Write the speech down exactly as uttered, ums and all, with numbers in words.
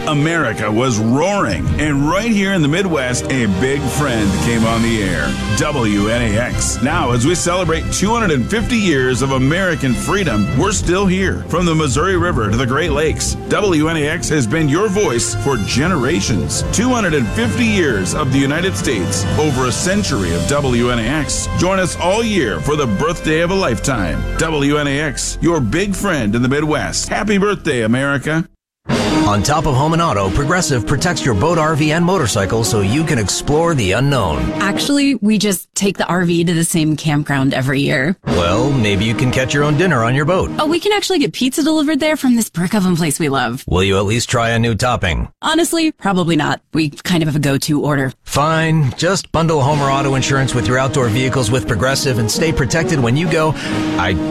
America was roaring, and right here in the Midwest, a big friend came on the air. W N A X. Now, as we celebrate two hundred fifty years of American freedom, we're still here. From the Missouri River to the Great Lakes, W N A X has been your voice for generations. two hundred fifty years of the United States, over a century of W N A X. Join us all year for the birthday of a lifetime. W N A X, your big friend in the Midwest. Happy birthday, America. On top of home and auto, Progressive protects your boat, R V, and motorcycle so you can explore the unknown. Actually, we just take the R V to the same campground every year. Well, maybe you can catch your own dinner on your boat. Oh, we can actually get pizza delivered there from this brick oven place we love. Will you at least try a new topping? Honestly, probably not. We kind of have a go-to order. Fine. Just bundle home or auto insurance with your outdoor vehicles with Progressive and stay protected when you go. I